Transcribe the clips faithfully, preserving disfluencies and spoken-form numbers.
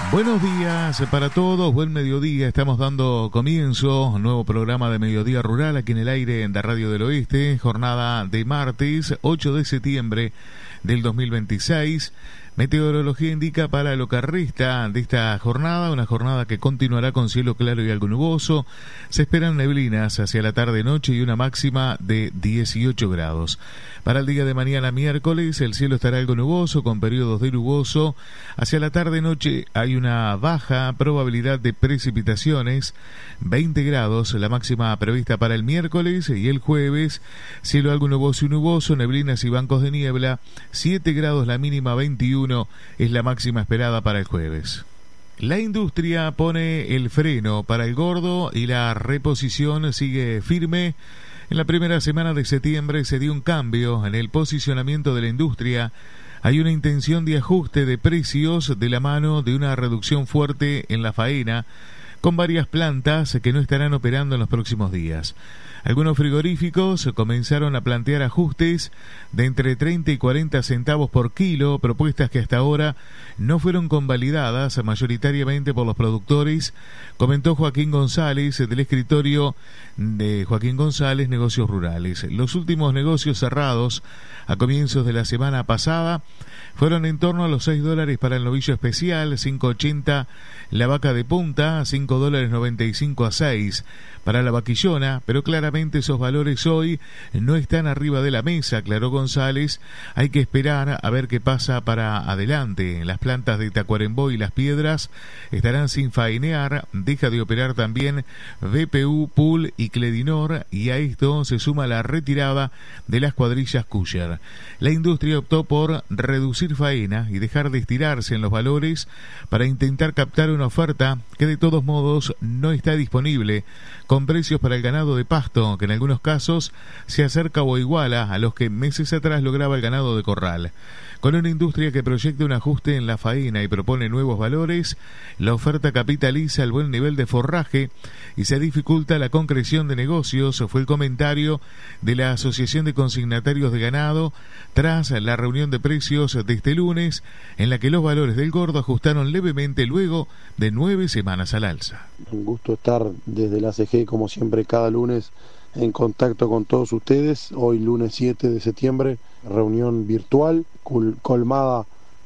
Buenos días para todos, buen mediodía, estamos dando comienzo a un nuevo programa de Mediodía Rural aquí en el aire de Radio del Oeste, jornada de martes ocho de septiembre del dos mil veintiséis. Meteorología indica para lo que resta de esta jornada, una jornada que continuará con cielo claro y algo nuboso. Se esperan neblinas hacia la tarde-noche y una máxima de dieciocho grados. Para el día de mañana miércoles el cielo estará algo nuboso con periodos de nuboso. Hacia la tarde-noche hay una baja probabilidad de precipitaciones, veinte grados la máxima prevista para el miércoles, y el jueves cielo algo nuboso y nuboso, neblinas y bancos de niebla, siete grados la mínima, veintiuno es la máxima esperada para el jueves. La industria pone el freno para el gordo y la reposición sigue firme. En la primera semana de septiembre se dio un cambio en el posicionamiento de la industria. Hay una intención de ajuste de precios de la mano de una reducción fuerte en la faena, con varias plantas que no estarán operando en los próximos días. Algunos frigoríficos comenzaron a plantear ajustes de entre treinta y cuarenta centavos por kilo, propuestas que hasta ahora no fueron convalidadas mayoritariamente por los productores, comentó Joaquín González del escritorio de Joaquín González Negocios Rurales. Los últimos negocios cerrados a comienzos de la semana pasada fueron en torno a los seis dólares para el novillo especial, cinco ochenta la vaca de punta, cinco dólares noventa y cinco a seis para la vaquillona, pero claramente esos valores hoy no están arriba de la mesa, aclaró González. Hay que esperar a ver qué pasa para adelante. Las plantas de Tacuarembó y Las Piedras estarán sin faenear, deja de operar también B P U, Pool y Cledinor, y a esto se suma la retirada de las cuadrillas Cusher. La industria optó por reducir faena y dejar de estirarse en los valores para intentar captar una oferta que de todos modos no está disponible, con precios para el ganado de pasto que en algunos casos se acerca o iguala a los que meses atrás lograba el ganado de corral. Con una industria que proyecta un ajuste en la faena y propone nuevos valores, la oferta capitaliza el buen nivel de forraje y se dificulta la concreción de negocios, fue el comentario de la Asociación de Consignatarios de Ganado tras la reunión de precios de este lunes, en la que los valores del gordo ajustaron levemente luego de nueve semanas al alza. Un gusto estar desde la A C G, como siempre, cada lunes en contacto con todos ustedes. Hoy lunes siete de septiembre, reunión virtual, colmada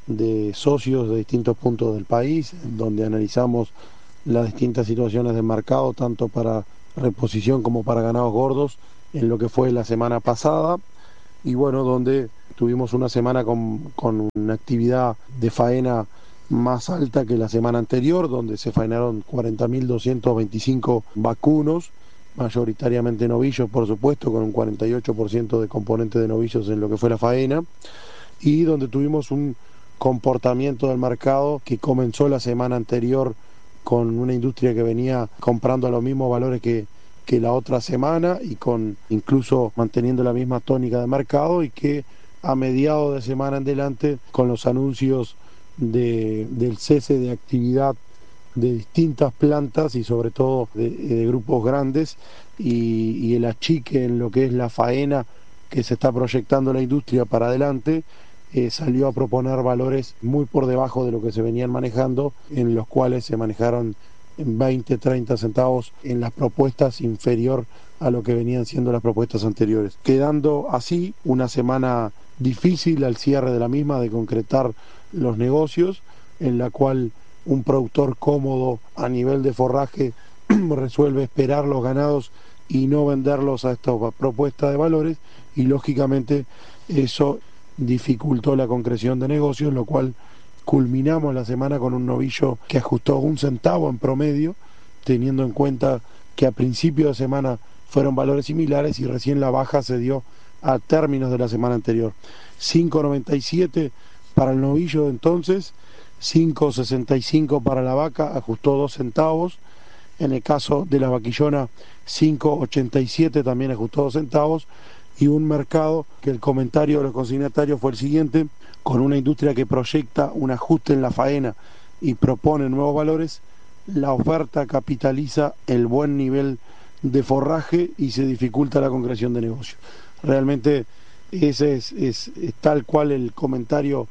de socios de distintos puntos del país, donde analizamos las distintas situaciones del mercado, tanto para reposición como para ganados gordos, en lo que fue la semana pasada, y bueno, donde tuvimos una semana con, con una actividad de faena más alta que la semana anterior, donde se faenaron cuarenta mil doscientos veinticinco vacunos, mayoritariamente novillos, por supuesto, con un cuarenta y ocho por ciento de componente de novillos en lo que fue la faena, y donde tuvimos un comportamiento del mercado que comenzó la semana anterior con una industria que venía comprando a los mismos valores que, que la otra semana, y con incluso manteniendo la misma tónica de mercado, y que a mediados de semana en adelante, con los anuncios de, del cese de actividad de distintas plantas y sobre todo de, de grupos grandes, y, y el achique en lo que es la faena que se está proyectando la industria para adelante, eh, salió a proponer valores muy por debajo de lo que se venían manejando, en los cuales se manejaron veinte, treinta centavos en las propuestas, inferior a lo que venían siendo las propuestas anteriores, quedando así una semana difícil al cierre de la misma de concretar los negocios, en la cual un productor cómodo a nivel de forraje resuelve esperar los ganados y no venderlos a esta propuesta de valores, y lógicamente eso dificultó la concreción de negocios, lo cual culminamos la semana con un novillo que ajustó un centavo en promedio, teniendo en cuenta que a principio de semana fueron valores similares y recién la baja se dio a términos de la semana anterior. cinco noventa y siete para el novillo entonces, cinco sesenta y cinco para la vaca, ajustó dos centavos. En el caso de la vaquillona, cinco ochenta y siete también ajustó dos centavos, y un mercado que el comentario de los consignatarios fue el siguiente: con una industria que proyecta un ajuste en la faena y propone nuevos valores, la oferta capitaliza el buen nivel de forraje y se dificulta la concreción de negocio. Realmente ese es, es, es tal cual el comentario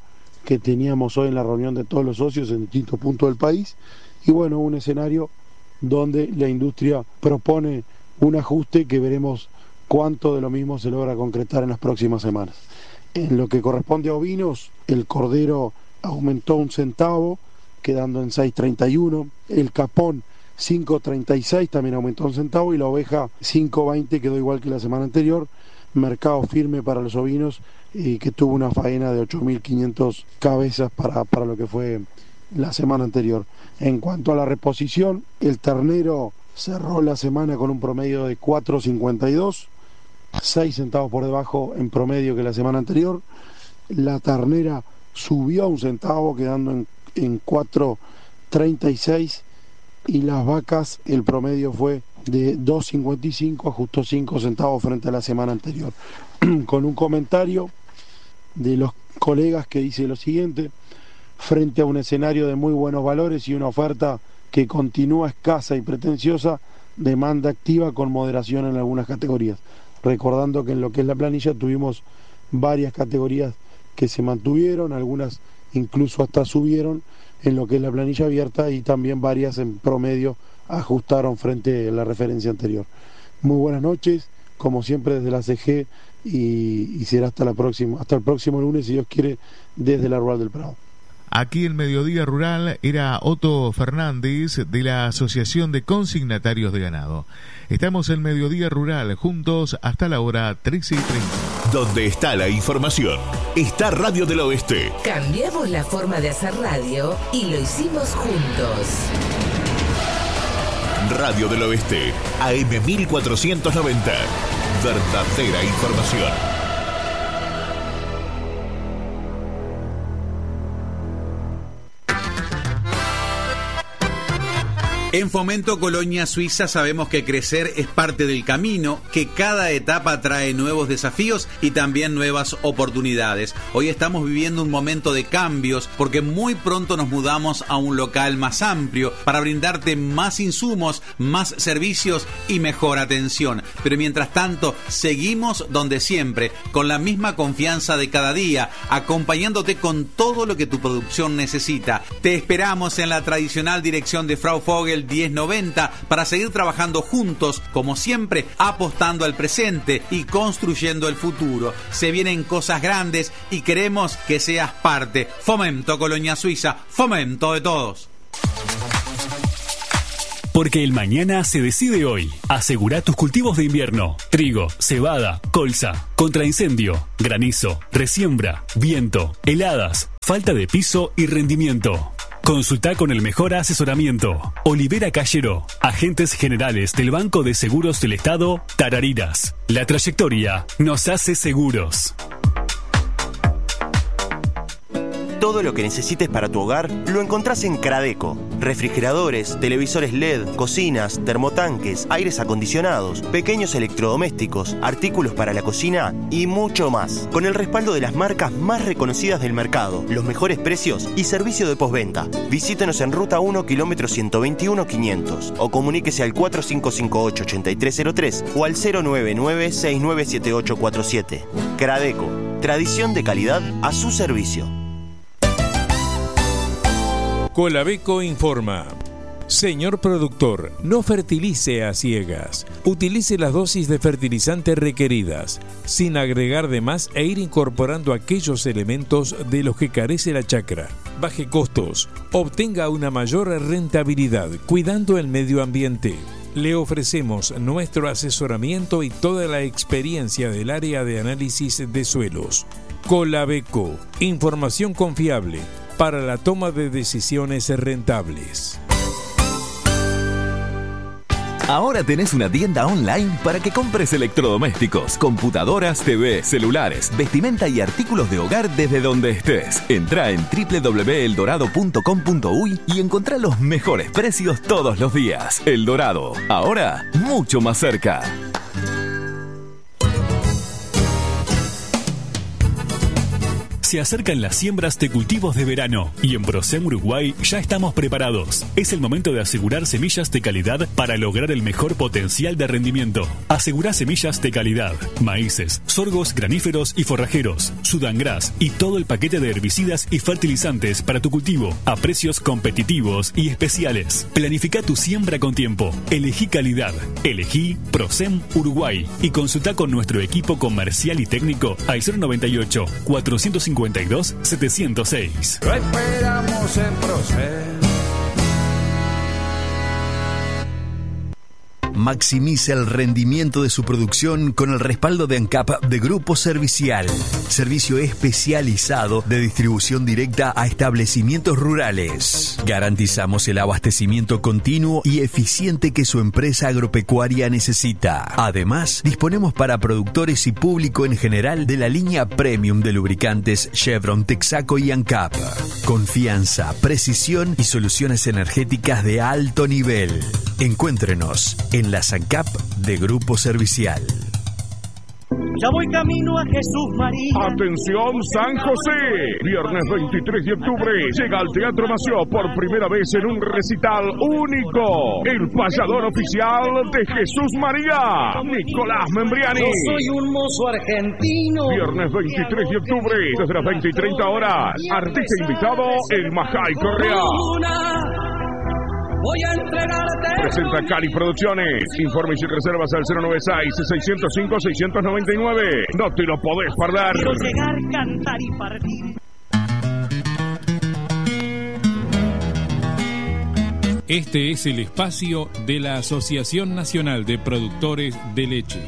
que teníamos hoy en la reunión de todos los socios en distintos puntos del país, y bueno, un escenario donde la industria propone un ajuste que veremos cuánto de lo mismo se logra concretar en las próximas semanas. En lo que corresponde a ovinos, el cordero aumentó un centavo, quedando en seis treinta y uno, el capón cinco treinta y seis también aumentó un centavo, y la oveja cinco veinte quedó igual que la semana anterior. Mercado firme para los ovinos, y que tuvo una faena de ocho mil quinientas cabezas para, para lo que fue la semana anterior. En cuanto a la reposición, el ternero cerró la semana con un promedio de cuatro cincuenta y dos, seis centavos por debajo en promedio que la semana anterior. La ternera subió un centavo, quedando en, en cuatro treinta y seis, y las vacas, el promedio fue de dos cincuenta y cinco, ajustó cinco centavos frente a la semana anterior. Con un comentario de los colegas que dice lo siguiente: frente a un escenario de muy buenos valores y una oferta que continúa escasa y pretenciosa, demanda activa con moderación en algunas categorías. Recordando que en lo que es la planilla tuvimos varias categorías que se mantuvieron, algunas incluso hasta subieron en lo que es la planilla abierta, y también varias en promedio ajustaron frente a la referencia anterior. Muy buenas noches, como siempre desde la C G, y, y será hasta la próxima, hasta el próximo lunes, si Dios quiere, desde la Rural del Prado. Aquí en Mediodía Rural era Otto Fernández de la Asociación de Consignatarios de Ganado. Estamos en Mediodía Rural, juntos hasta la hora trece y treinta. Donde está la información, está Radio del Oeste. Cambiamos la forma de hacer radio y lo hicimos juntos. Radio del Oeste, A M mil cuatrocientos noventa. Verdadera información. En Fomento Colonia Suiza sabemos que crecer es parte del camino, que cada etapa trae nuevos desafíos y también nuevas oportunidades. Hoy estamos viviendo un momento de cambios porque muy pronto nos mudamos a un local más amplio para brindarte más insumos, más servicios y mejor atención. Pero mientras tanto, seguimos donde siempre, con la misma confianza de cada día, acompañándote con todo lo que tu producción necesita. Te esperamos en la tradicional dirección de Frau Vogel diez noventa para seguir trabajando juntos, como siempre, apostando al presente y construyendo el futuro. Se vienen cosas grandes y queremos que seas parte. Fomento Colonia Suiza, fomento de todos. Porque el mañana se decide hoy. Asegura tus cultivos de invierno: trigo, cebada, colza, contra incendio, granizo, resiembra, viento, heladas, falta de piso y rendimiento. Consulta con el mejor asesoramiento. Olivera Callero, agentes generales del Banco de Seguros del Estado, Tarariras. La trayectoria nos hace seguros. Todo lo que necesites para tu hogar lo encontrás en Cradeco. Refrigeradores, televisores L E D, cocinas, termotanques, aires acondicionados, pequeños electrodomésticos, artículos para la cocina y mucho más. Con el respaldo de las marcas más reconocidas del mercado, los mejores precios y servicio de postventa. Visítenos en Ruta uno, kilómetro ciento veintiuno quinientos, o comuníquese al cuatro cinco cinco ocho, ocho tres cero tres o al cero nueve nueve, seis nueve siete ocho cuatro siete. Cradeco, tradición de calidad a su servicio. Colabeco informa. Señor productor, no fertilice a ciegas. Utilice las dosis de fertilizante requeridas, sin agregar de más e ir incorporando aquellos elementos de los que carece la chacra. Baje costos, obtenga una mayor rentabilidad, cuidando el medio ambiente. Le ofrecemos nuestro asesoramiento y toda la experiencia del área de análisis de suelos. Colabeco, información confiable para la toma de decisiones rentables. Ahora tenés una tienda online para que compres electrodomésticos, computadoras, T V, celulares, vestimenta y artículos de hogar desde donde estés. Entrá en doble u doble u doble u punto el dorado punto com punto uy y encontrá los mejores precios todos los días. El Dorado, ahora mucho más cerca. Se acercan las siembras de cultivos de verano y en Procem Uruguay ya estamos preparados. Es el momento de asegurar semillas de calidad para lograr el mejor potencial de rendimiento. Asegura semillas de calidad, maíces, sorgos, graníferos y forrajeros, Sudangras y todo el paquete de herbicidas y fertilizantes para tu cultivo a precios competitivos y especiales. Planifica tu siembra con tiempo. Elegí calidad. Elegí Procem Uruguay y consulta con nuestro equipo comercial y técnico al cero noventa y ocho, cuatrocientos cincuenta y dos, setecientos seis. Lo esperamos en Procem. Maximiza el rendimiento de su producción con el respaldo de ANCAP de Grupo Servicial. Servicio especializado de distribución directa a establecimientos rurales. Garantizamos el abastecimiento continuo y eficiente que su empresa agropecuaria necesita. Además, disponemos para productores y público en general de la línea premium de lubricantes Chevron, Texaco y ANCAP. Confianza, precisión y soluciones energéticas de alto nivel. Encuéntrenos en la ANCAP de Grupo Servicial. Ya voy camino a Jesús María. Atención San José, viernes veintitrés de octubre llega al Teatro Mació por primera vez en un recital único, el payador oficial de Jesús María, Nicolás Membriani. Yo soy un mozo argentino. Viernes veintitrés de octubre desde las veinte y treinta horas, artista invitado el Majay Correa. Voy a entregarte. Presenta Cali Producciones. Informes y reservas al cero noventa y seis, seiscientos cinco, seiscientos noventa y nueve. No te lo podés perder. Quiero llegar, cantar y partir. Este es el espacio de la Asociación Nacional de Productores de Leche.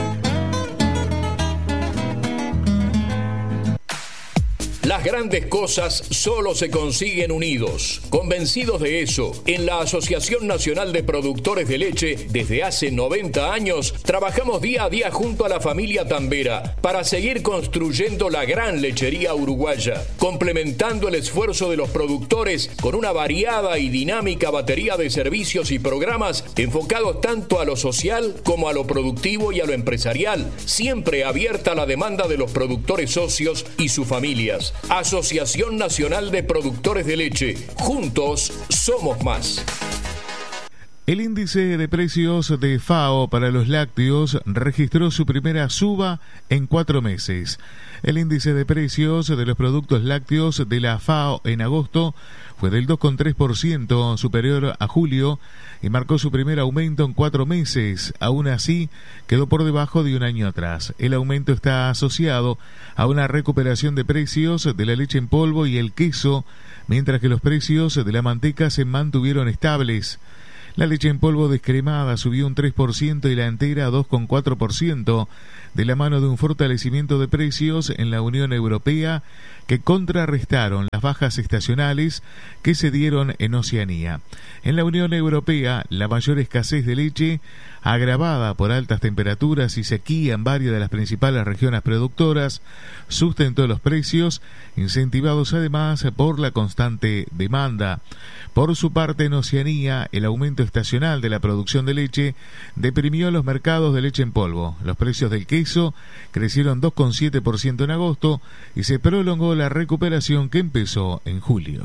Las grandes cosas solo se consiguen unidos. Convencidos de eso, en la Asociación Nacional de Productores de Leche, desde hace noventa años, trabajamos día a día junto a la familia Tambera para seguir construyendo la gran lechería uruguaya, complementando el esfuerzo de los productores con una variada y dinámica batería de servicios y programas enfocados tanto a lo social como a lo productivo y a lo empresarial, siempre abierta a la demanda de los productores socios y sus familias. Asociación Nacional de Productores de Leche. Juntos somos más. El índice de precios de F A O para los lácteos registró su primera suba en cuatro meses. El índice de precios de los productos lácteos de la F A O en agosto fue del dos coma tres por ciento superior a julio y marcó su primer aumento en cuatro meses. Aún así, quedó por debajo de un año atrás. El aumento está asociado a una recuperación de precios de la leche en polvo y el queso, mientras que los precios de la manteca se mantuvieron estables. La leche en polvo descremada subió un tres por ciento y la entera dos coma cuatro por ciento, de la mano de un fortalecimiento de precios en la Unión Europea que contrarrestaron las bajas estacionales que se dieron en Oceanía. En la Unión Europea, la mayor escasez de leche, agravada por altas temperaturas y sequía en varias de las principales regiones productoras, sustentó los precios, incentivados además por la constante demanda. Por su parte, en Oceanía, el aumento estacional de la producción de leche deprimió los mercados de leche en polvo. Los precios del queso crecieron dos coma siete por ciento en agosto y se prolongó la recuperación que empezó en julio.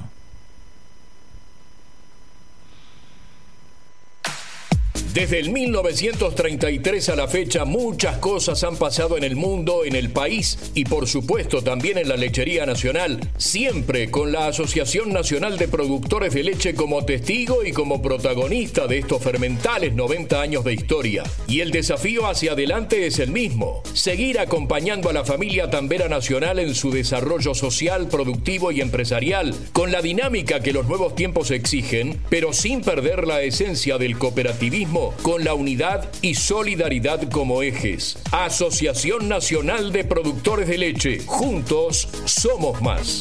Desde el mil novecientos treinta y tres a la fecha, muchas cosas han pasado en el mundo, en el país y por supuesto también en la lechería nacional, siempre con la Asociación Nacional de Productores de Leche como testigo y como protagonista de estos fermentales noventa años de historia. Y el desafío hacia adelante es el mismo: seguir acompañando a la familia Tambera Nacional en su desarrollo social, productivo y empresarial, con la dinámica que los nuevos tiempos exigen, pero sin perder la esencia del cooperativismo, con la unidad y solidaridad como ejes. Asociación Nacional de Productores de Leche. Juntos somos más.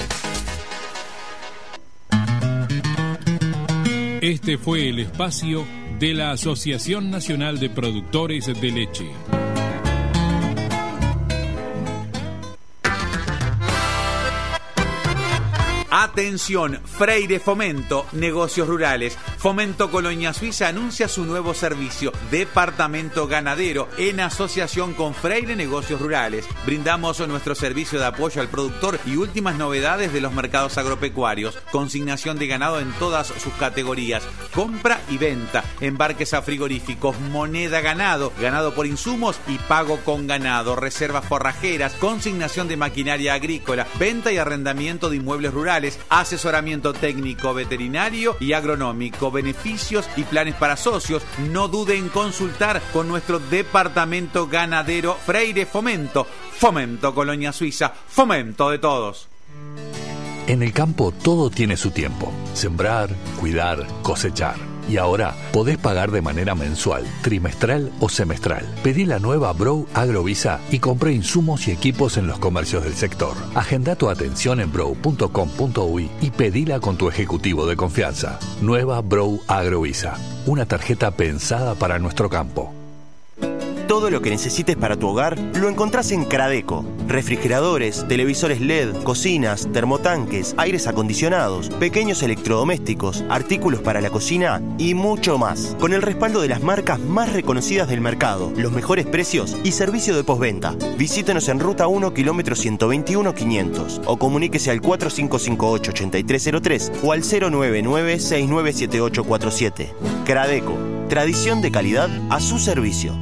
Este fue el espacio de la Asociación Nacional de Productores de Leche. Atención, Freire Fomento, negocios rurales. Fomento Colonia Suiza anuncia su nuevo servicio, Departamento Ganadero, en asociación con Freire Negocios Rurales. Brindamos nuestro servicio de apoyo al productor y últimas novedades de los mercados agropecuarios. Consignación de ganado en todas sus categorías, compra y venta, embarques a frigoríficos, moneda ganado, ganado por insumos y pago con ganado, reservas forrajeras, consignación de maquinaria agrícola, venta y arrendamiento de inmuebles rurales, asesoramiento técnico, veterinario y agronómico, beneficios y planes para socios. No dude en consultar con nuestro departamento ganadero Freire Fomento. Fomento Colonia Suiza, fomento de todos. En el campo todo tiene su tiempo. Sembrar, cuidar, cosechar. Y ahora podés pagar de manera mensual, trimestral o semestral. Pedí la nueva Brow Agrovisa y compré insumos y equipos en los comercios del sector. Agenda tu atención en brow punto com punto uy y pedila con tu ejecutivo de confianza. Nueva Brow Agrovisa, una tarjeta pensada para nuestro campo. Todo lo que necesites para tu hogar lo encontrás en Cradeco. Refrigeradores, televisores L E D, cocinas, termotanques, aires acondicionados, pequeños electrodomésticos, artículos para la cocina y mucho más. Con el respaldo de las marcas más reconocidas del mercado, los mejores precios y servicio de postventa. Visítenos en Ruta uno, kilómetro ciento veintiuno, quinientos o comuníquese al cuatro cinco cinco ocho, ocho tres cero tres o al cero nueve nueve, seis nueve siete ocho cuatro siete. Cradeco, tradición de calidad a su servicio.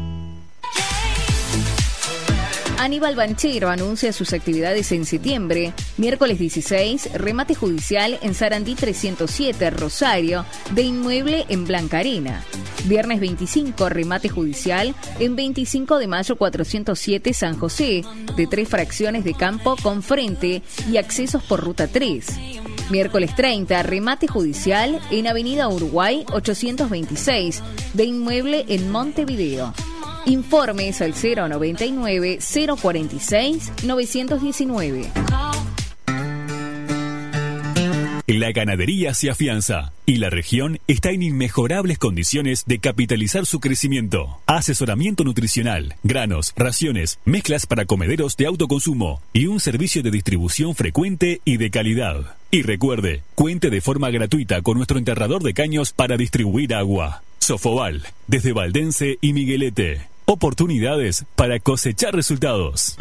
Aníbal Banchero anuncia sus actividades en septiembre. Miércoles dieciséis, remate judicial en Sarandí trescientos siete, Rosario, de inmueble en Blanca Arena. Viernes veinticinco, remate judicial en veinticinco de mayo cuatrocientos siete, San José, de tres fracciones de campo con frente y accesos por ruta tres. Miércoles treinta, remate judicial en Avenida Uruguay ochocientos veintiséis, de inmueble en Montevideo. Informes al cero noventa y nueve, cero cuarenta y seis, novecientos diecinueve. La ganadería se afianza y la región está en inmejorables condiciones de capitalizar su crecimiento. Asesoramiento nutricional, granos, raciones, mezclas para comederos de autoconsumo y un servicio de distribución frecuente y de calidad. Y recuerde, cuente de forma gratuita con nuestro enterrador de caños para distribuir agua. Sofobal, desde Valdense y Miguelete. Oportunidades para cosechar resultados.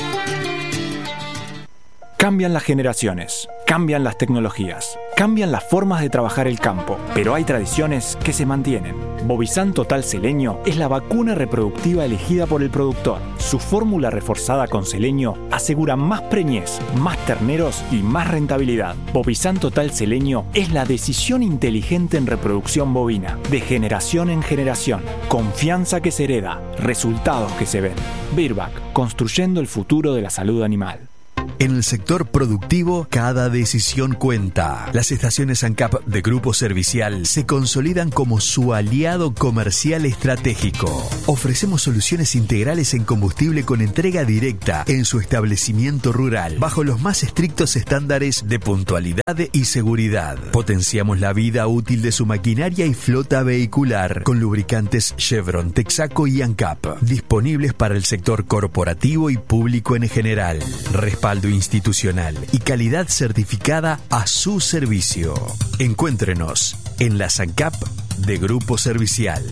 Cambian las generaciones, cambian las tecnologías, cambian las formas de trabajar el campo, pero hay tradiciones que se mantienen. Bovizan Total Selenio es la vacuna reproductiva elegida por el productor. Su fórmula reforzada con selenio asegura más preñez, más terneros y más rentabilidad. Bovizan Total Selenio es la decisión inteligente en reproducción bovina, de generación en generación. Confianza que se hereda, resultados que se ven. Virbac, construyendo el futuro de la salud animal. En el sector productivo, cada decisión cuenta. Las estaciones ANCAP de Grupo Servicial se consolidan como su aliado comercial estratégico. Ofrecemos soluciones integrales en combustible con entrega directa en su establecimiento rural, bajo los más estrictos estándares de puntualidad y seguridad. Potenciamos la vida útil de su maquinaria y flota vehicular con lubricantes Chevron, Texaco y ANCAP, disponibles para el sector corporativo y público en general. Respaldo institucional y calidad certificada a su servicio. Encuéntrenos en las ANCAP de Grupo Servicial.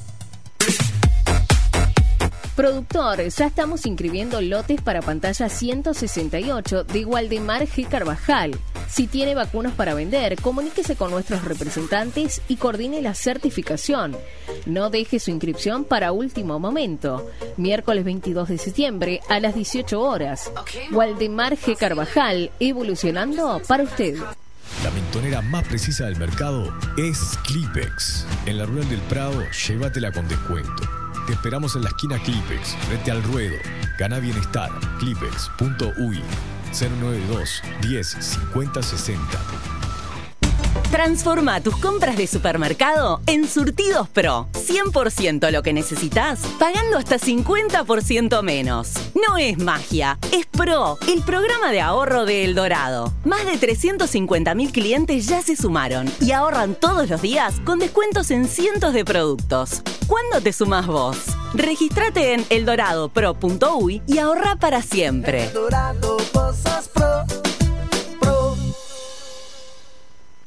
Productor, ya estamos inscribiendo lotes para pantalla ciento sesenta y ocho de Waldemar G. Carvajal. Si tiene vacunos para vender, comuníquese con nuestros representantes y coordine la certificación. No deje su inscripción para último momento. Miércoles veintidós de septiembre a las dieciocho horas. Waldemar G. Carvajal, evolucionando para usted. La mentonera más precisa del mercado es Clipex. En la Rural del Prado, llévatela con descuento. Te esperamos en la esquina Clipex, frente al ruedo. Gana bienestar. Clipex punto uy cero nueve dos, diez, cincuenta, sesenta. Transforma tus compras de supermercado en Surtidos Pro. cien por ciento lo que necesitas, pagando hasta cincuenta por ciento menos. No es magia, es Pro, el programa de ahorro de El Dorado. Más de trescientos cincuenta mil clientes ya se sumaron y ahorran todos los días con descuentos en cientos de productos. ¿Cuándo te sumás vos? Regístrate en eldorado pro punto uy y ahorra para siempre. Eldorado Cosas Pro. Pro.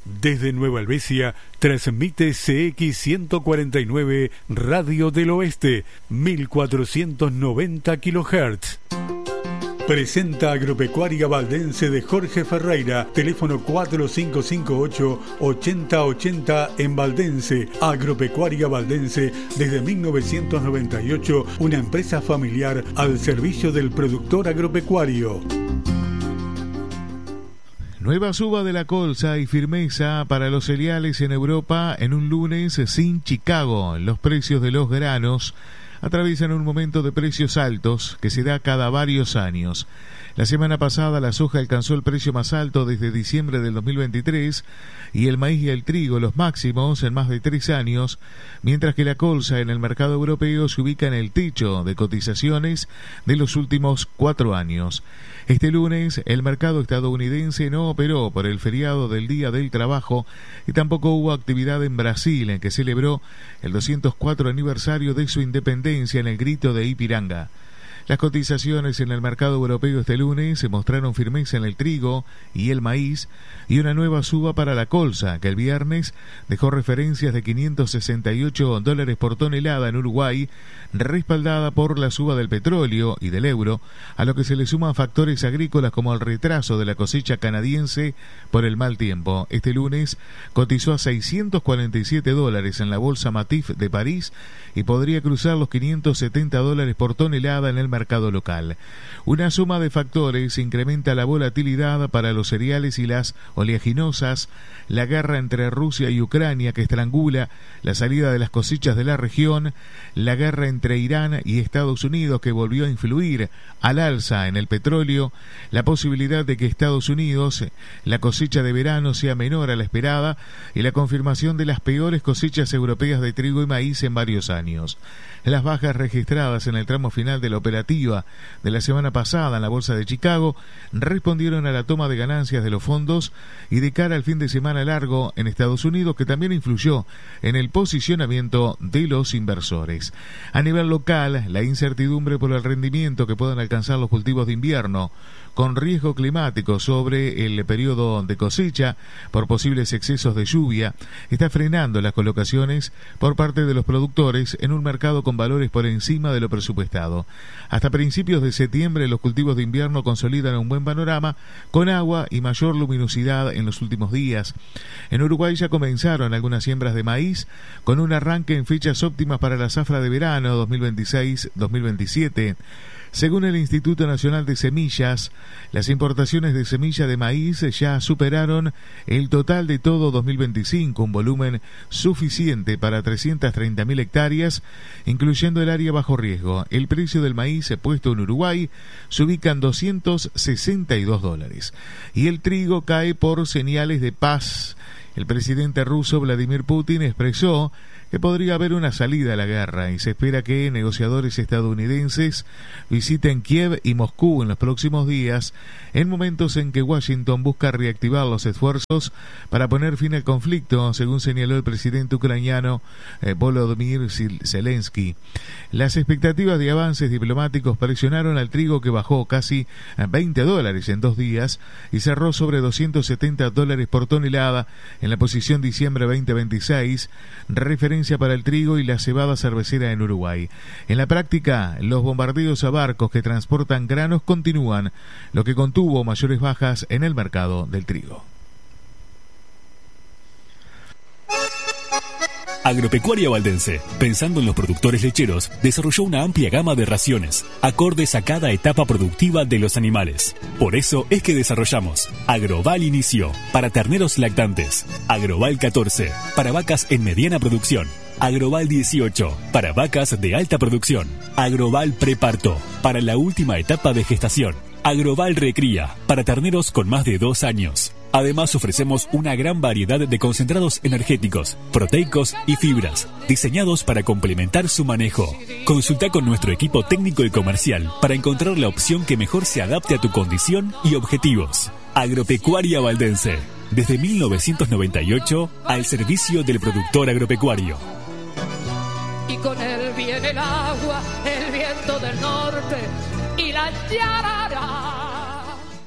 Desde Nueva Helvecia transmite C X ciento cuarenta y nueve Radio del Oeste, mil cuatrocientos noventa kilohertz. Presenta Agropecuaria Valdense de Jorge Ferreira, teléfono cuatro cinco cinco ocho, ocho cero ocho cero en Valdense. Agropecuaria Valdense desde mil novecientos noventa y ocho, una empresa familiar al servicio del productor agropecuario. Nueva suba de la colza y firmeza para los cereales en Europa en un lunes sin Chicago. Los precios de los granos atraviesan un momento de precios altos que se da cada varios años. La semana pasada la soja alcanzó el precio más alto desde diciembre del dos mil veintitrés y el maíz y el trigo los máximos en más de tres años, mientras que la colza en el mercado europeo se ubica en el techo de cotizaciones de los últimos cuatro años. Este lunes el mercado estadounidense no operó por el feriado del Día del Trabajo y tampoco hubo actividad en Brasil, en que celebró el doscientos cuatro aniversario de su independencia en el Grito de Ipiranga. Las cotizaciones en el mercado europeo este lunes se mostraron firmeza en el trigo y el maíz y una nueva suba para la colza, que el viernes dejó referencias de quinientos sesenta y ocho dólares por tonelada en Uruguay, respaldada por la suba del petróleo y del euro, a lo que se le suman factores agrícolas como el retraso de la cosecha canadiense por el mal tiempo. Este lunes cotizó a seiscientos cuarenta y siete dólares en la bolsa Matif de París y podría cruzar los quinientos setenta dólares por tonelada en el mercado local. Una suma de factores incrementa la volatilidad para los cereales y las oleaginosas, la guerra entre Rusia y Ucrania que estrangula la salida de las cosechas de la región, la guerra entre Irán y Estados Unidos que volvió a influir al alza en el petróleo, la posibilidad de que Estados Unidos la cosecha de verano sea menor a la esperada y la confirmación de las peores cosechas europeas de trigo y maíz en varios años. Las bajas registradas en el tramo final de la operativa de la semana pasada en la Bolsa de Chicago respondieron a la toma de ganancias de los fondos y de cara al fin de semana largo en Estados Unidos, que también influyó en el posicionamiento de los inversores. A nivel local, la incertidumbre por el rendimiento que puedan alcanzar los cultivos de invierno, con riesgo climático sobre el periodo de cosecha por posibles excesos de lluvia, está frenando las colocaciones por parte de los productores en un mercado con valores por encima de lo presupuestado. Hasta principios de septiembre los cultivos de invierno consolidan un buen panorama con agua y mayor luminosidad en los últimos días. En Uruguay ya comenzaron algunas siembras de maíz con un arranque en fechas óptimas para la zafra de verano dos mil veintiséis dos mil veintisiete. Según el Instituto Nacional de Semillas, las importaciones de semilla de maíz ya superaron el total de todo dos mil veinticinco, un volumen suficiente para trescientas treinta mil hectáreas, incluyendo el área bajo riesgo. El precio del maíz puesto en Uruguay se ubica en doscientos sesenta y dos dólares. Y el trigo cae por señales de paz. El presidente ruso Vladimir Putin expresó que podría haber una salida a la guerra y se espera que negociadores estadounidenses visiten Kiev y Moscú en los próximos días, en momentos en que Washington busca reactivar los esfuerzos para poner fin al conflicto, según señaló el presidente ucraniano eh, Volodymyr Zelensky. Las expectativas de avances diplomáticos presionaron al trigo, que bajó casi veinte dólares en dos días y cerró sobre doscientos setenta dólares por tonelada en la posición diciembre veinte veintiséis, referencia para el trigo y la cebada cervecera en Uruguay. En la práctica, los bombardeos a barcos que transportan granos continúan, lo que contuvo mayores bajas en el mercado del trigo. Agropecuaria Valdense, pensando en los productores lecheros, desarrolló una amplia gama de raciones, acordes a cada etapa productiva de los animales. Por eso es que desarrollamos Agroval Inicio, para terneros lactantes, Agroval catorce, para vacas en mediana producción, Agroval dieciocho, para vacas de alta producción, Agroval Preparto, para la última etapa de gestación, Agroval Recría, para terneros con más de dos años. Además ofrecemos una gran variedad de concentrados energéticos, proteicos y fibras, diseñados para complementar su manejo. Consulta con nuestro equipo técnico y comercial para encontrar la opción que mejor se adapte a tu condición y objetivos. Agropecuaria Valdense, desde mil novecientos noventa y ocho al servicio del productor agropecuario. Y con él viene el agua, el viento del norte y la yarara.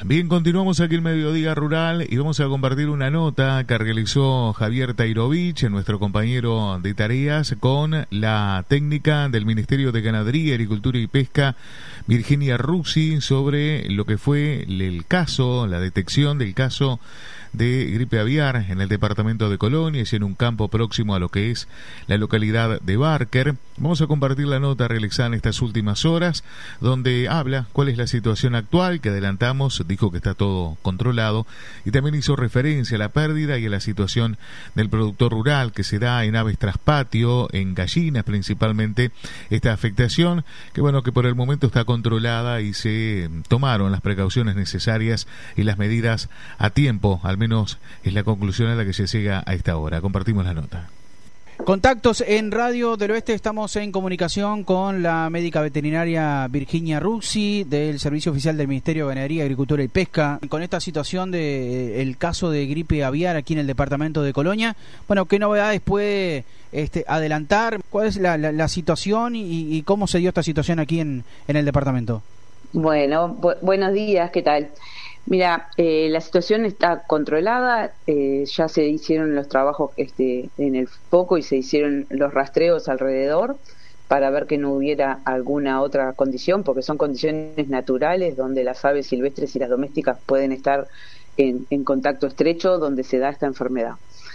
Bien, continuamos aquí en Mediodía Rural y vamos a compartir una nota que realizó Javier Tairovich, nuestro compañero de tareas, con la técnica del Ministerio de Ganadería, Agricultura y Pesca, Virginia Rucci, sobre lo que fue el caso, la detección del caso de gripe aviar en el departamento de Colonia y en un campo próximo a lo que es la localidad de Barker. Vamos a compartir la nota realizada en estas últimas horas, donde habla cuál es la situación actual, que adelantamos, dijo que está todo controlado, y también hizo referencia a la pérdida y a la situación del productor rural que se da en aves tras patio, en gallinas principalmente, esta afectación, que bueno, que por el momento está controlada y se tomaron las precauciones necesarias y las medidas a tiempo, al menos es la conclusión a la que se llega a esta hora. Compartimos la nota. Contactos en Radio del Oeste, estamos en comunicación con la médica veterinaria Virginia Rucci del Servicio Oficial del Ministerio de Ganadería, Agricultura y Pesca. Con esta situación de el caso de gripe aviar aquí en el departamento de Colonia, bueno, ¿qué novedades puede este, adelantar? ¿Cuál es la, la, la situación y, y cómo se dio esta situación aquí en, en el departamento? Bueno, bu- buenos días, ¿qué tal? Mira, eh, la situación está controlada, eh, ya se hicieron los trabajos este, en el foco y se hicieron los rastreos alrededor para ver que no hubiera alguna otra condición, porque son condiciones naturales donde las aves silvestres y las domésticas pueden estar en, en contacto estrecho, donde se da esta enfermedad.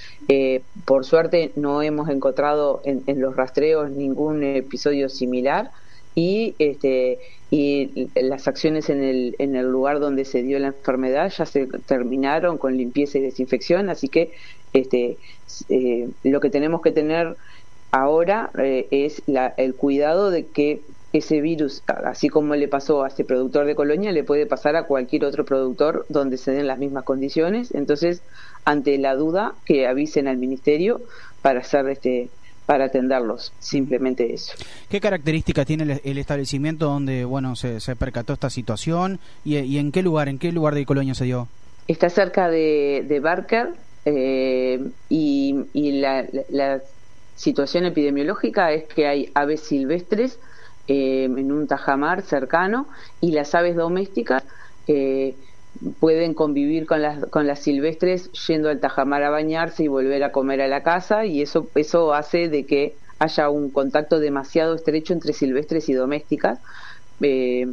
Eh, por suerte no hemos encontrado en, en los rastreos ningún episodio similar, y este y las acciones en el en el lugar donde se dio la enfermedad ya se terminaron con limpieza y desinfección, así que este eh, lo que tenemos que tener ahora eh, es la, el cuidado de que ese virus, así como le pasó a este productor de Colonia, le puede pasar a cualquier otro productor donde se den las mismas condiciones. Entonces, ante la duda, que avisen al ministerio para hacer este para atenderlos, simplemente eso. ¿Qué características tiene el, el establecimiento donde bueno se, se percató esta situación y, y en qué lugar, en qué lugar de Colonia se dio? Está cerca de, de Barker eh, y, y la, la, la situación epidemiológica es que hay aves silvestres eh, en un tajamar cercano y las aves domésticas eh, pueden convivir con las con las silvestres yendo al tajamar a bañarse y volver a comer a la casa, y eso eso hace de que haya un contacto demasiado estrecho entre silvestres y domésticas, eh,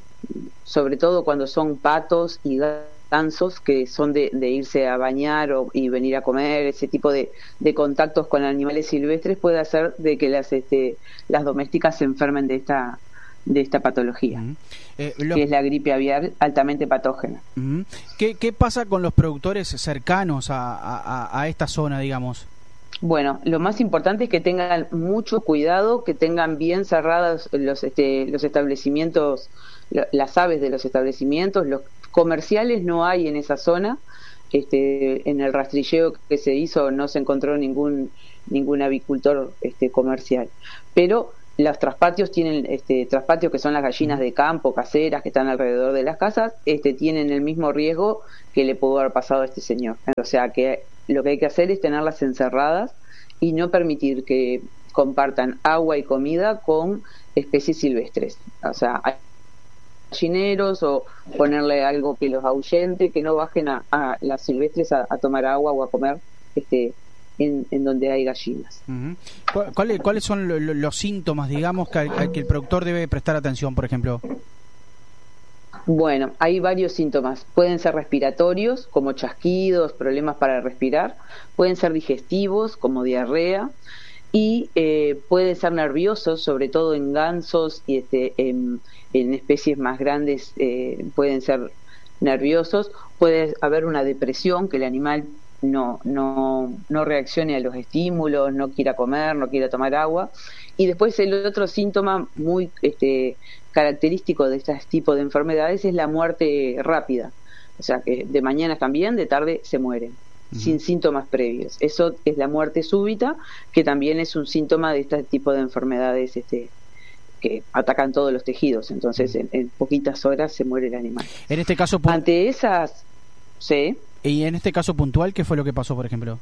sobre todo cuando son patos y gansos que son de, de irse a bañar o, y venir a comer. Ese tipo de, de contactos con animales silvestres puede hacer de que las este, las domésticas se enfermen de esta de esta patología, uh-huh. eh, lo... que es la gripe aviar altamente patógena. Uh-huh. ¿Qué, ¿Qué pasa con los productores cercanos a, a, a esta zona, digamos? Bueno, lo más importante es que tengan mucho cuidado, que tengan bien cerrados los, este, los establecimientos, las aves de los establecimientos. Los comerciales no hay en esa zona. Este, en el rastrilleo que se hizo no se encontró ningún ningún avicultor este, comercial, pero los traspatios tienen, este, traspatios que son las gallinas de campo, caseras, que están alrededor de las casas, este, tienen el mismo riesgo que le pudo haber pasado a este señor. O sea que lo que hay que hacer es tenerlas encerradas y no permitir que compartan agua y comida con especies silvestres. O sea, hay gallineros o ponerle algo que los ahuyente, que no bajen a, a las silvestres a, a tomar agua o a comer este En, en donde hay gallinas. Uh-huh. ¿Cuáles, ¿Cuáles son lo, lo, los síntomas, digamos, que, al que el productor debe prestar atención, por ejemplo? Bueno, hay varios síntomas. Pueden ser respiratorios, como chasquidos, problemas para respirar. Pueden ser digestivos, como diarrea. Y eh, pueden ser nerviosos, sobre todo en gansos y este, en, en especies más grandes eh, pueden ser nerviosos. Puede haber una depresión, que el animal no no no reaccione a los estímulos, no quiera comer, no quiera tomar agua. Y después el otro síntoma muy este característico de este tipo de enfermedades es la muerte rápida. O sea, que de mañana están bien, de tarde se mueren, uh-huh. sin síntomas previos. Eso es la muerte súbita, que también es un síntoma de este tipo de enfermedades este que atacan todos los tejidos. Entonces, en, en poquitas horas se muere el animal. En este caso, ante esas, sí. Y en este caso puntual, ¿qué fue lo que pasó, por ejemplo?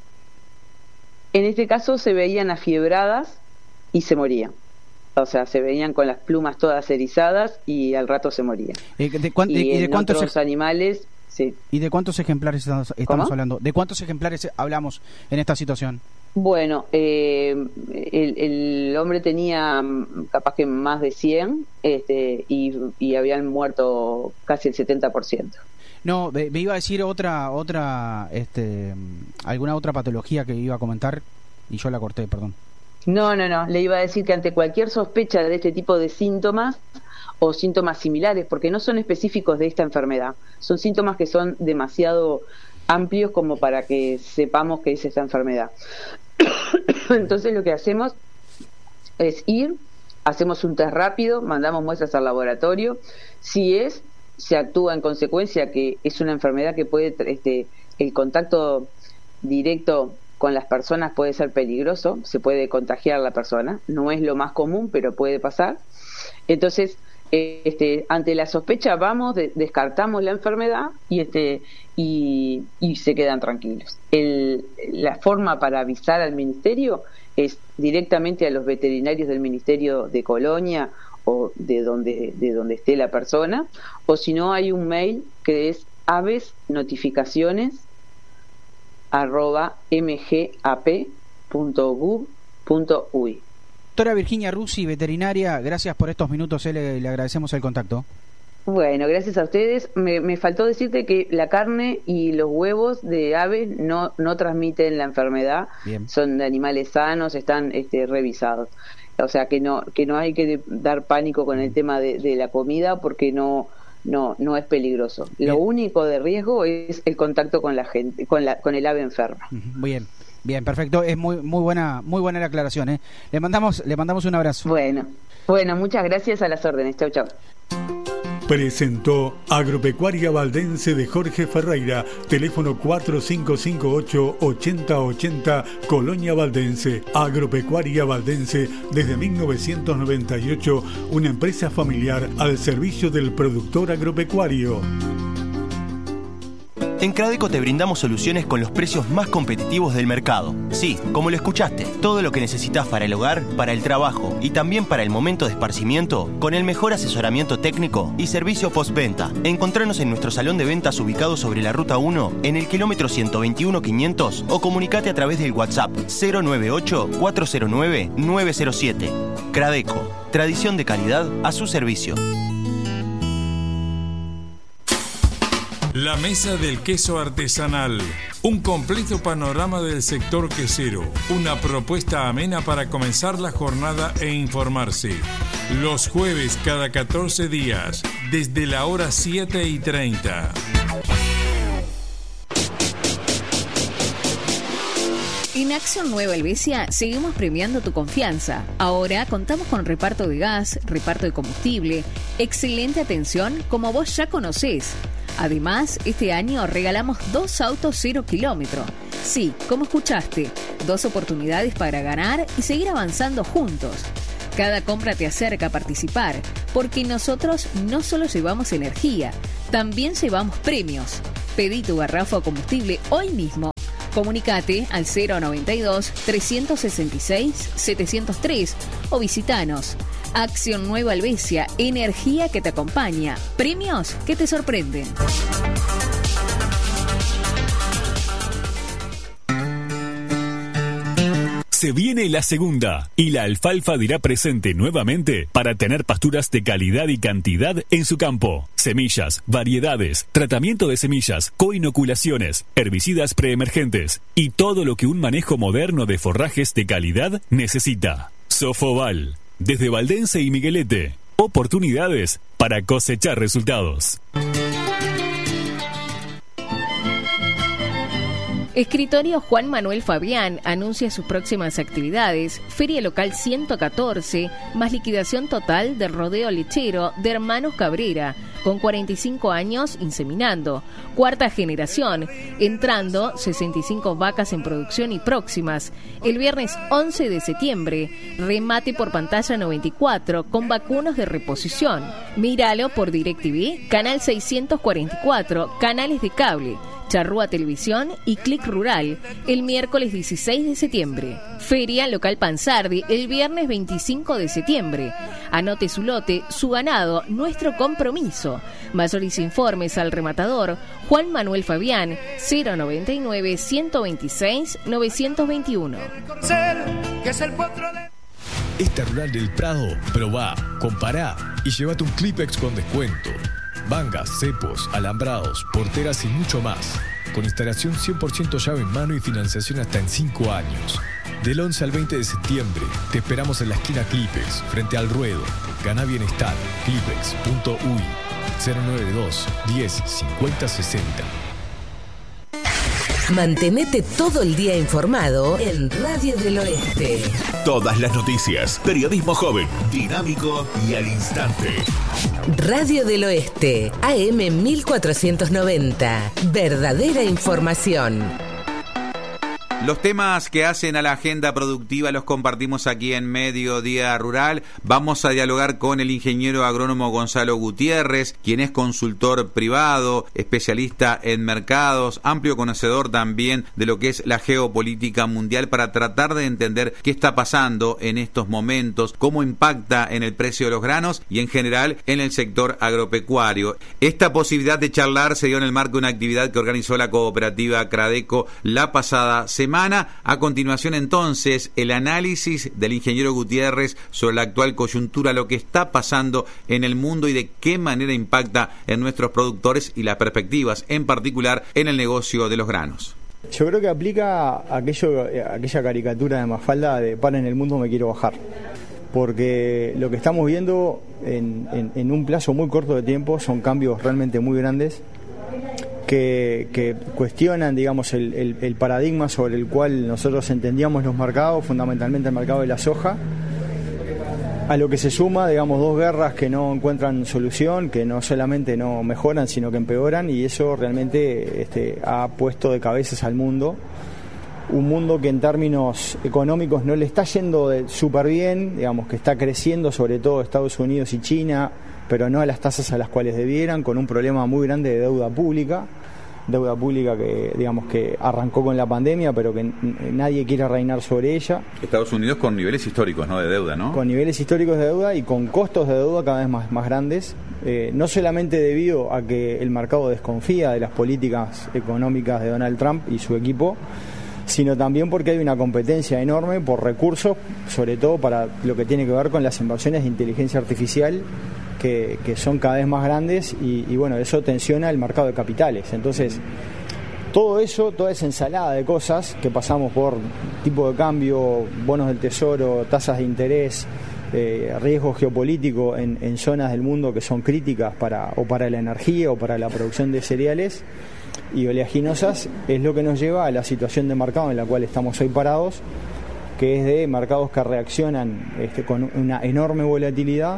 En este caso se veían afiebradas y se morían. O sea, se veían con las plumas todas erizadas y al rato se morían. ¿De, de, cuán, y de, en de cuántos otros animales sí. ¿Y de cuántos ejemplares estamos, estamos hablando? ¿De cuántos ejemplares hablamos en esta situación? Bueno, eh, el, el hombre tenía capaz que más de cien este, y, y habían muerto casi el setenta por ciento. No, me, me iba a decir otra, otra, este, alguna otra patología que iba a comentar y yo la corté, perdón. No, no, no, le iba a decir que ante cualquier sospecha de este tipo de síntomas o síntomas similares, porque no son específicos de esta enfermedad, son síntomas que son demasiado amplios como para que sepamos que es esta enfermedad. Entonces lo que hacemos es ir, hacemos un test rápido, mandamos muestras al laboratorio, si es, se actúa en consecuencia que es una enfermedad que puede, este, el contacto directo con las personas puede ser peligroso, se puede contagiar a la persona, no es lo más común, pero puede pasar. Entonces, este, ante la sospecha vamos, de, descartamos la enfermedad y este y, y se quedan tranquilos. El, la forma para avisar al ministerio es directamente a los veterinarios del Ministerio de Colonia o de donde de donde esté la persona, o si no hay un mail que es avesnotificaciones arroba mgap punto gov punto uy. Doctora Virginia Rucci, veterinaria, gracias por estos minutos, eh, le, le agradecemos el contacto. Bueno, gracias a ustedes. Me, me faltó decirte que la carne y los huevos de aves no, no transmiten la enfermedad. Bien. Son de animales sanos, están este, revisados. O sea que no que no hay que dar pánico con el tema de, de la comida porque no no no es peligroso. Bien. Lo único de riesgo es el contacto con la gente, con la con el ave enferma. Bien. Bien, perfecto, es muy muy buena muy buena la aclaración, ¿eh? Le mandamos le mandamos un abrazo. Bueno. Bueno, muchas gracias, a las órdenes. Chau, chau. Presentó Agropecuaria Valdense de Jorge Ferreira, teléfono cuatro cinco cinco ocho, ocho cero ocho cero, Colonia Valdense. Agropecuaria Valdense desde mil novecientos noventa y ocho, una empresa familiar al servicio del productor agropecuario. En Cradeco te brindamos soluciones con los precios más competitivos del mercado. Sí, como lo escuchaste, todo lo que necesitas para el hogar, para el trabajo y también para el momento de esparcimiento, con el mejor asesoramiento técnico y servicio postventa. Encontranos en nuestro salón de ventas ubicado sobre la Ruta uno, en el kilómetro ciento veintiuno quinientos, o comunicate a través del WhatsApp cero nueve ocho, cuatro cero nueve, nueve cero siete. Cradeco, tradición de calidad a su servicio. La Mesa del Queso Artesanal. Un completo panorama del sector quesero. Una propuesta amena para comenzar la jornada e informarse. Los jueves cada catorce días, desde la hora siete y treinta. En Acción Nueva Helvecia seguimos premiando tu confianza. Ahora contamos con reparto de gas, reparto de combustible, excelente atención como vos ya conocés. Además, este año regalamos dos autos cero kilómetro. Sí, como escuchaste, dos oportunidades para ganar y seguir avanzando juntos. Cada compra te acerca a participar, porque nosotros no solo llevamos energía, también llevamos premios. Pedí tu garrafa o combustible hoy mismo. Comunicate al cero noventa y dos, trescientos sesenta y seis, setecientos tres o visitanos. Acción Nueva Helvecia, energía que te acompaña, premios que te sorprenden. Se viene la segunda y la alfalfa dirá presente nuevamente para tener pasturas de calidad y cantidad en su campo. Semillas, variedades, tratamiento de semillas, coinoculaciones, herbicidas preemergentes y todo lo que un manejo moderno de forrajes de calidad necesita. Sofoval, desde Valdense y Miguelete, oportunidades para cosechar resultados. Escritorio Juan Manuel Fabián anuncia sus próximas actividades. Feria Local ciento catorce, más liquidación total del rodeo lechero de Hermanos Cabrera, con cuarenta y cinco años inseminando. Cuarta generación, entrando sesenta y cinco vacas en producción y próximas. El viernes once de septiembre, remate por pantalla noventa y cuatro con vacunos de reposición. Míralo por DirecTV, canal seiscientos cuarenta y cuatro, canales de cable. Charrúa Televisión y Click Rural el miércoles dieciséis de septiembre. Feria Local Pansardi el viernes veinticinco de septiembre. Anote su lote, su ganado, nuestro compromiso. Mayores informes al rematador Juan Manuel Fabián cero noventa y nueve, ciento veintiséis, novecientos veintiuno. Esta Rural del Prado, probá, compará y llévate un Clipex con descuento. Vangas, cepos, alambrados, porteras y mucho más. Con instalación cien por ciento llave en mano y financiación hasta en cinco años. Del once al veinte de septiembre, te esperamos en la esquina Clipex, frente al ruedo. Gana bienestar, clipex punto u i, cero nueve dos, diez, cincuenta, sesenta. Mantenete todo el día informado en Radio del Oeste. Todas las noticias, periodismo joven, dinámico y al instante. Radio del Oeste, A M mil cuatrocientos noventa. Verdadera información. Los temas que hacen a la agenda productiva los compartimos aquí en Mediodía Rural. Vamos a dialogar con el ingeniero agrónomo Gonzalo Gutiérrez, quien es consultor privado, especialista en mercados, amplio conocedor también de lo que es la geopolítica mundial, para tratar de entender qué está pasando en estos momentos, cómo impacta en el precio de los granos y en general en el sector agropecuario. Esta posibilidad de charlar se dio en el marco de una actividad que organizó la cooperativa Cradeco la pasada semana. A continuación, entonces, el análisis del ingeniero Gutiérrez sobre la actual coyuntura, lo que está pasando en el mundo y de qué manera impacta en nuestros productores y las perspectivas, en particular en el negocio de los granos. Yo creo que aplica aquello, aquella caricatura de Mafalda de "para en el mundo me quiero bajar", porque lo que estamos viendo en, en, en un plazo muy corto de tiempo son cambios realmente muy grandes que, que cuestionan, digamos, el, el, el paradigma sobre el cual nosotros entendíamos los mercados, fundamentalmente el mercado de la soja, a lo que se suma, digamos, dos guerras que no encuentran solución, que no solamente no mejoran, sino que empeoran, y eso realmente este, ha puesto de cabezas al mundo, un mundo que en términos económicos no le está yendo súper bien, digamos, que está creciendo sobre todo Estados Unidos y China, pero no a las tasas a las cuales debieran, con un problema muy grande de deuda pública, deuda pública que, digamos, que arrancó con la pandemia, pero que n- nadie quiere reinar sobre ella. Estados Unidos con niveles históricos, ¿no?, de deuda, ¿no? Con niveles históricos de deuda y con costos de deuda cada vez más, más grandes, eh, no solamente debido a que el mercado desconfía de las políticas económicas de Donald Trump y su equipo, sino también porque hay una competencia enorme por recursos, sobre todo para lo que tiene que ver con las inversiones de inteligencia artificial, que, que son cada vez más grandes y, y bueno, eso tensiona el mercado de capitales. Entonces, todo eso, toda esa ensalada de cosas que pasamos por tipo de cambio, bonos del tesoro, tasas de interés, eh, riesgo geopolítico en, en zonas del mundo que son críticas para o para la energía o para la producción de cereales y oleaginosas, es lo que nos lleva a la situación de mercado en la cual estamos hoy parados, que es de mercados que reaccionan este, con una enorme volatilidad,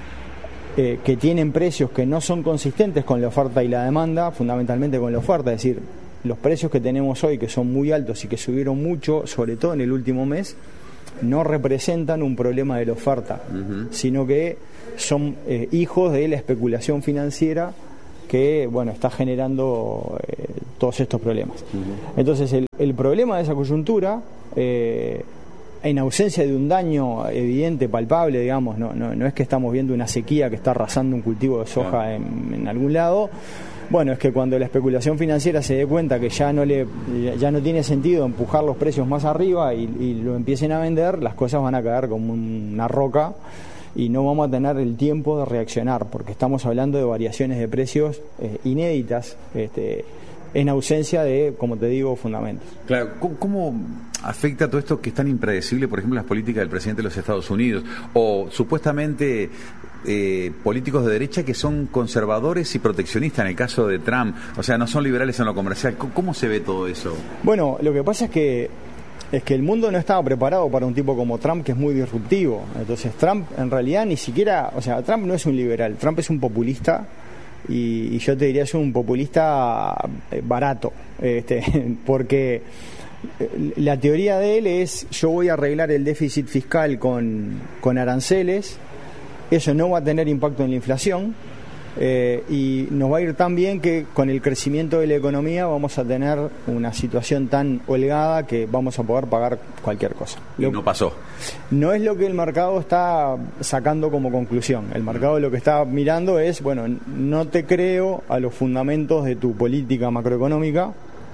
eh, que tienen precios que no son consistentes con la oferta y la demanda, fundamentalmente con la oferta, es decir, los precios que tenemos hoy, que son muy altos y que subieron mucho, sobre todo en el último mes, no representan un problema de la oferta, uh-huh. sino que son eh, hijos de la especulación financiera que, bueno, está generando eh, todos estos problemas. Uh-huh. Entonces, el, el problema de esa coyuntura, eh, en ausencia de un daño evidente, palpable, digamos, no, no, no es que estamos viendo una sequía que está arrasando un cultivo de soja uh-huh. en, en algún lado. Bueno, es que cuando la especulación financiera se dé cuenta que ya no le ya no tiene sentido empujar los precios más arriba y, y lo empiecen a vender, las cosas van a caer como una roca y no vamos a tener el tiempo de reaccionar, porque estamos hablando de variaciones de precios eh, inéditas, este, en ausencia de, como te digo, fundamentos. Claro, ¿cómo, cómo afecta todo esto que es tan impredecible, por ejemplo, las políticas del presidente de los Estados Unidos, o supuestamente eh, políticos de derecha que son conservadores y proteccionistas en el caso de Trump? O sea, no son liberales en lo comercial. ¿Cómo, cómo se ve todo eso? Bueno, lo que pasa es que es que el mundo no estaba preparado para un tipo como Trump, que es muy disruptivo. Entonces Trump en realidad ni siquiera, o sea, Trump no es un liberal, Trump es un populista. Y, y yo te diría es un populista barato, este, porque la teoría de él es: yo voy a arreglar el déficit fiscal con, con aranceles, eso no va a tener impacto en la inflación, Eh, y nos va a ir tan bien que con el crecimiento de la economía vamos a tener una situación tan holgada que vamos a poder pagar cualquier cosa. Y no pasó. No es lo que el mercado está sacando como conclusión. El mercado lo que está mirando es, bueno, no te creo a los fundamentos de tu política macroeconómica.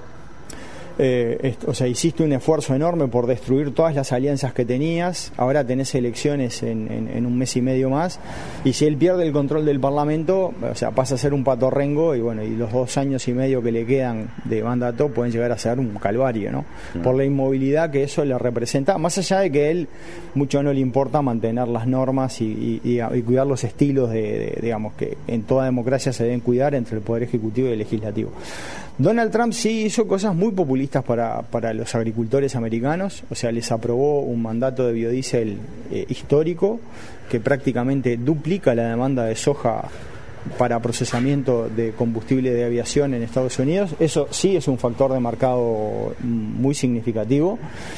Eh, esto, o sea, hiciste un esfuerzo enorme por destruir todas las alianzas que tenías, ahora tenés elecciones en, en, en un mes y medio más, y si él pierde el control del Parlamento, o sea, pasa a ser un patorrengo, y bueno, y los dos años y medio que le quedan de mandato pueden llegar a ser un calvario, ¿no? Mm. Por la inmovilidad que eso le representa, más allá de que a él mucho no le importa mantener las normas y, y, y cuidar los estilos de, de, digamos, que en toda democracia se deben cuidar entre el Poder Ejecutivo y el Legislativo. Donald Trump sí hizo cosas muy populistas para, para los agricultores americanos, o sea, les aprobó un mandato de biodiesel eh, histórico que prácticamente duplica la demanda de soja para procesamiento de combustible de aviación en Estados Unidos. Eso sí es un factor de mercado muy significativo.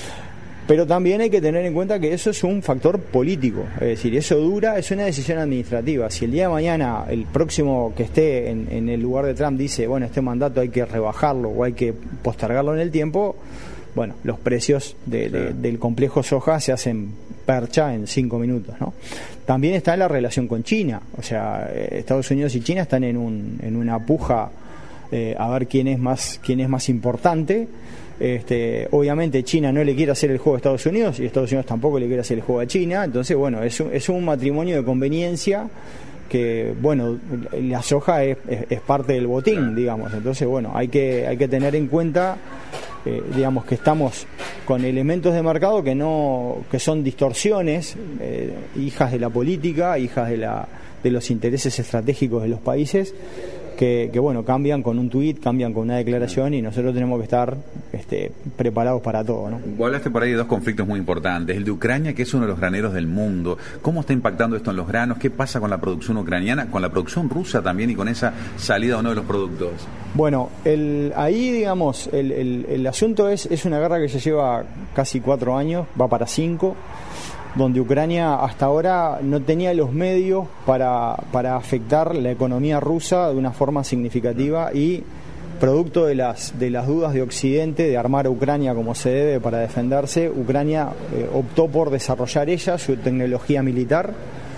Pero también hay que tener en cuenta que eso es un factor político, es decir, eso dura, es una decisión administrativa. Si el día de mañana el próximo que esté en, en el lugar de Trump dice, bueno, este mandato hay que rebajarlo o hay que postergarlo en el tiempo, bueno, los precios de, de, del complejo soja se hacen percha en cinco minutos, ¿no? También está la relación con China, o sea, Estados Unidos y China están en, un, en una puja eh, a ver quién es más, quién es más importante. Este, obviamente China no le quiere hacer el juego a Estados Unidos y Estados Unidos tampoco le quiere hacer el juego a China, entonces bueno, es un, es un matrimonio de conveniencia que bueno, la soja es, es, es parte del botín, digamos, entonces bueno, hay que, hay que tener en cuenta eh, digamos que estamos con elementos de mercado que no, que son distorsiones, eh, hijas de la política, hijas de la, de los intereses estratégicos de los países. Que, que bueno, cambian con un tuit, cambian con una declaración y nosotros tenemos que estar este, preparados para todo, ¿no? Vos hablaste por ahí de dos conflictos muy importantes, el de Ucrania, que es uno de los graneros del mundo. ¿Cómo está impactando esto en los granos? ¿Qué pasa con la producción ucraniana, con la producción rusa también y con esa salida de uno de los productos? Bueno, el, ahí digamos, el, el, el asunto es, es una guerra que ya lleva casi cuatro años, va para cinco, donde Ucrania hasta ahora no tenía los medios para, para afectar la economía rusa de una forma significativa y producto de las, de las dudas de Occidente de armar a Ucrania como se debe para defenderse, Ucrania eh, optó por desarrollar ella su tecnología militar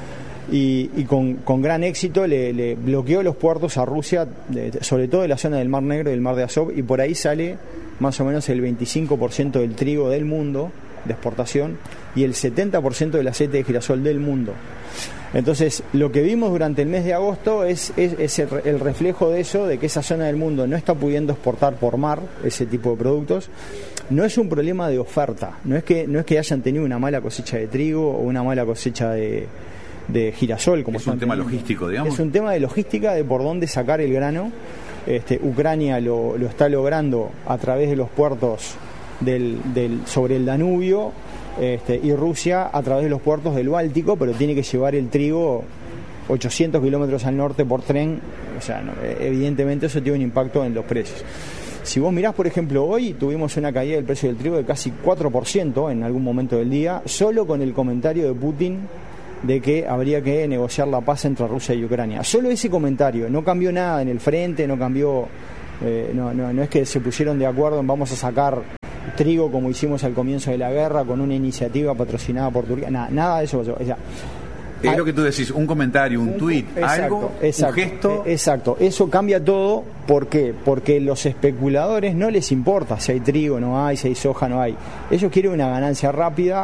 y, y con, con gran éxito le, le bloqueó los puertos a Rusia, de, sobre todo de la zona del Mar Negro y del Mar de Azov, y por ahí sale más o menos el veinticinco por ciento del trigo del mundo de exportación y el setenta por ciento del aceite de girasol del mundo. Entonces, lo que vimos durante el mes de agosto es, es, es el, el reflejo de eso, de que esa zona del mundo no está pudiendo exportar por mar ese tipo de productos. No es un problema de oferta, no es que, no es que hayan tenido una mala cosecha de trigo o una mala cosecha de, de girasol. Como es un tema logístico, digamos. Es un tema de logística, de por dónde sacar el grano. Este, Ucrania lo, lo está logrando a través de los puertos Del, del, sobre el Danubio, este, y Rusia a través de los puertos del Báltico, pero tiene que llevar el trigo ochocientos kilómetros al norte por tren, o sea, no, evidentemente eso tiene un impacto en los precios. Si vos mirás, por ejemplo, hoy tuvimos una caída del precio del trigo de casi cuatro por ciento en algún momento del día, solo con el comentario de Putin de que habría que negociar la paz entre Rusia y Ucrania. Solo ese comentario, no cambió nada en el frente, no cambió, eh, no, no, no es que se pusieron de acuerdo en vamos a sacar trigo como hicimos al comienzo de la guerra con una iniciativa patrocinada por Turquía, nada, nada de eso pasó. O sea, es lo que tú decís, un comentario, un, un tuit, algo, exacto, un gesto. Exacto, eso cambia todo. ¿Por qué? Porque los especuladores no les importa si hay trigo, no hay, si hay soja, no hay. Ellos quieren una ganancia rápida